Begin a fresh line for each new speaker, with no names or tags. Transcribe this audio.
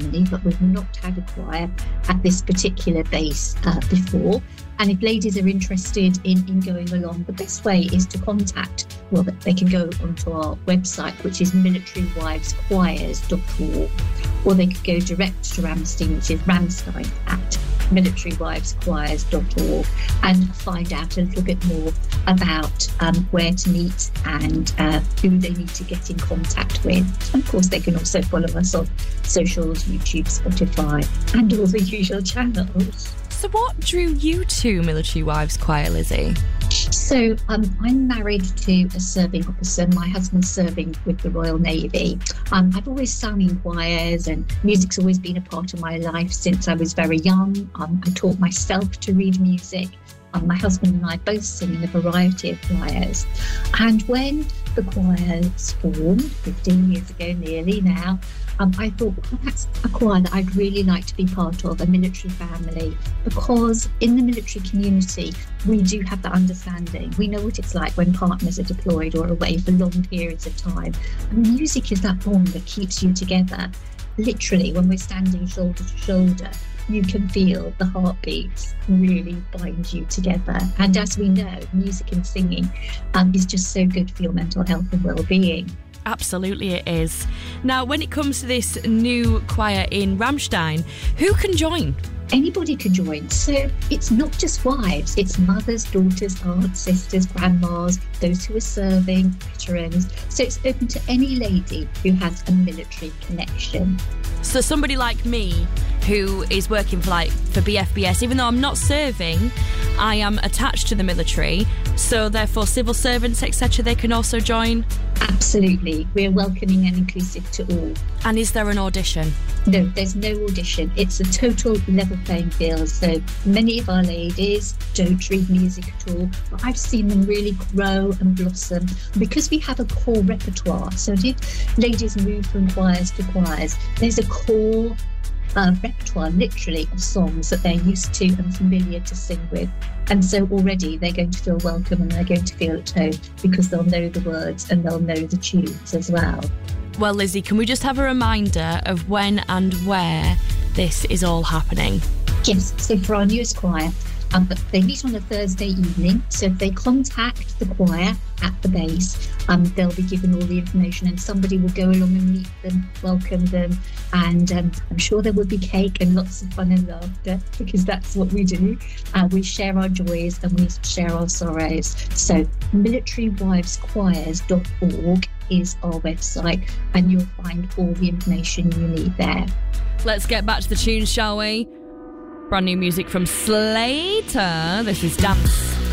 Germany, but we've not had a choir at this particular base before. And if ladies are interested in going along, the best way is to contact, well, they can go onto our website, which is militarywiveschoirs.org, or they could go direct to Ramstein, which is Ramstein at militarywiveschoirs.org, and find out a little bit more about where to meet and who they need to get in contact with. And of course, they can also follow us on socials, YouTube, Spotify, and all the usual channels.
So what drew you to Military Wives Choir, Lizzie?
So I'm married to a serving officer. My husband's serving with the Royal Navy. I've always sung in choirs, and music's always been a part of my life since I was very young. I taught myself to read music. My husband and I both sing in a variety of choirs. And when the choir was formed 15 years ago nearly now, I thought, well, that's a choir that I'd really like to be part of, a military family, because in the military community, we do have that understanding. We know what it's like when partners are deployed or away for long periods of time. And music is that bond that keeps you together. Literally, when we're standing shoulder to shoulder, you can feel the heartbeats really bind you together. And as we know, music and singing is just so good for your mental health and well-being.
Absolutely it is. Now, when it comes to this new choir in Ramstein, who can join?
Anybody can join. So it's not just wives, it's mothers, daughters, aunts, sisters, grandmas, those who are serving, veterans. So it's open to any lady who has a military connection.
So somebody like me who is working for BFBS, even though I'm not serving, I am attached to the military, so therefore civil servants, etc., they can also join?
Absolutely. We're welcoming and inclusive to all.
And is there an audition?
No, there's no audition. It's a total level playing field. So many of our ladies don't read music at all, but I've seen them really grow and blossom because we have a core repertoire. So if ladies move from choirs to choirs, there's a core repertoire, literally, of songs that they're used to and familiar to sing with. And so already they're going to feel welcome and they're going to feel at home because they'll know the words and they'll know the tunes as well.
Well, Lizzie, can we just have a reminder of when and where this is all happening?
Yes, so for our newest choir, they meet on a Thursday evening. So if they contact the choir at the base, they'll be given all the information and somebody will go along and meet them, welcome them. And I'm sure there will be cake and lots of fun and laughter because that's what we do. We share our joys and we share our sorrows. So militarywiveschoirs.org is our website and you'll find all the information you need there.
Let's get back to the tunes, shall we? Brand new music from Slater. This is Dance.